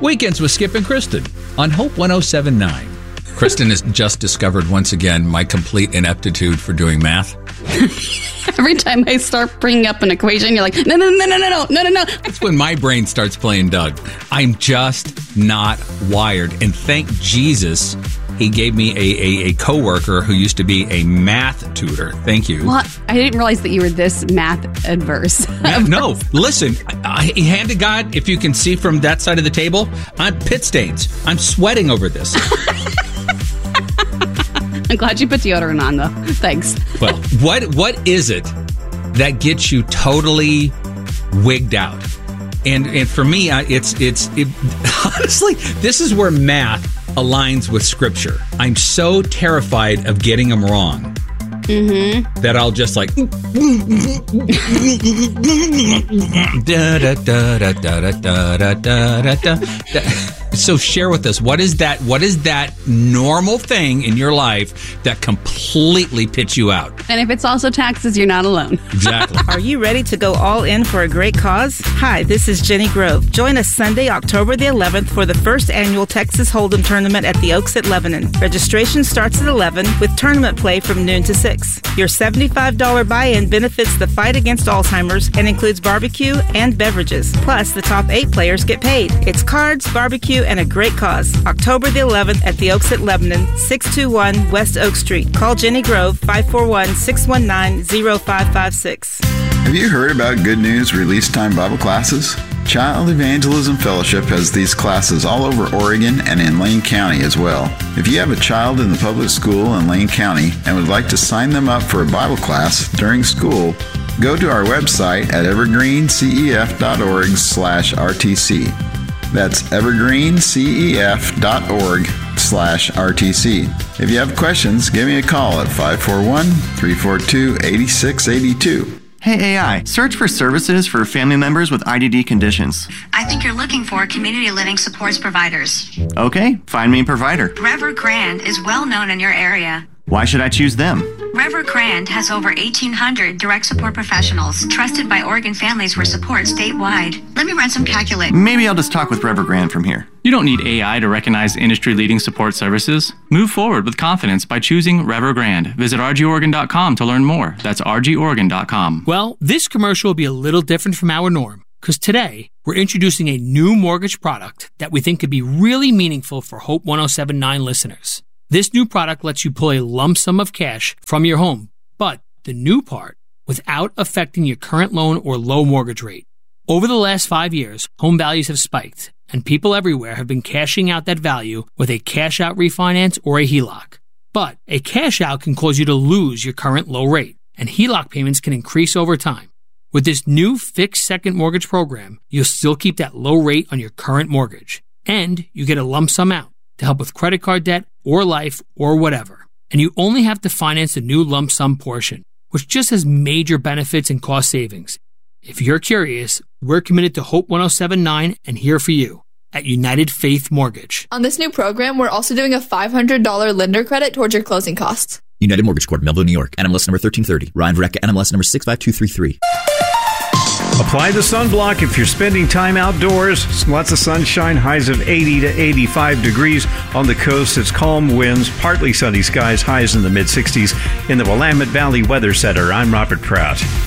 Weekends with Skip and Kristen on Hope 107.9. Kristen has just discovered once again my complete ineptitude for doing math. Every time I start bringing up an equation, you're like, no. That's when my brain starts playing Doug. I'm just not wired. And thank Jesus he gave me a coworker who used to be a math tutor. Thank you. Well, I didn't realize that you were this math adverse. No, listen, hand to God, if you can see from that side of the table, I'm pit stains. I'm sweating over this. I'm glad you put deodorant on, though. Thanks. Well, what is it that gets you totally wigged out? And for me, it's honestly, this is where math aligns with Scripture. I'm so terrified of getting them wrong that I'll just like So share with us, what is that normal thing in your life that completely pits you out? And if it's also taxes, you're not alone. Exactly. Are you ready to go all in for a great cause? Hi, this is Jenny Grove. Join us Sunday, October the 11th for the first annual Texas Hold'em tournament at the Oaks at Lebanon. Registration starts at 11 with tournament play from noon to 6. Your $75 buy-in benefits the fight against Alzheimer's and includes barbecue and beverages. Plus, the top 8 players get paid. It's cards, barbecue, and a great cause. October the 11th at the Oaks at Lebanon, 621 West Oak Street. Call Jenny Grove, 541-619-0556. Have you heard about Good News Release Time Bible classes? Child Evangelism Fellowship has these classes all over Oregon and in Lane County as well. If you have a child in the public school in Lane County and would like to sign them up for a Bible class during school, go to our website at evergreencef.org/RTC. That's evergreencef.org/RTC. If you have questions, give me a call at 541-342-8682. Hey AI, search for services for family members with IDD conditions. I think you're looking for community living supports providers. Okay, find me a provider. Evergrande is well known in your area. Why should I choose them? Evergrande has over 1,800 direct support professionals trusted by Oregon families for support statewide. Let me run some calculations. Maybe I'll just talk with Evergrande from here. You don't need AI to recognize industry-leading support services. Move forward with confidence by choosing Evergrande. Visit rgoregon.com to learn more. That's rgoregon.com. Well, this commercial will be a little different from our norm, because today we're introducing a new mortgage product that we think could be really meaningful for Hope 107.9 listeners. This new product lets you pull a lump sum of cash from your home, but the new part, without affecting your current loan or low mortgage rate. Over the last 5 years, home values have spiked, and people everywhere have been cashing out that value with a cash-out refinance or a HELOC. But a cash-out can cause you to lose your current low rate, and HELOC payments can increase over time. With this new fixed second mortgage program, you'll still keep that low rate on your current mortgage, and you get a lump sum out to help with credit card debt or life or whatever. And you only have to finance the new lump sum portion, which just has major benefits and cost savings. If you're curious, we're committed to Hope 107.9 and here for you at United Faith Mortgage. On this new program, we're also doing a $500 lender credit towards your closing costs. United Mortgage Corp, Melville, New York. NMLS number 1330. Ryan Verrecka, NMLS number 65233. Apply the sunblock if you're spending time outdoors. Lots of sunshine, highs of 80 to 85 degrees. On the coast, it's calm winds, partly sunny skies, highs in the mid-60s. In the Willamette Valley Weather Center, I'm Robert Pratt.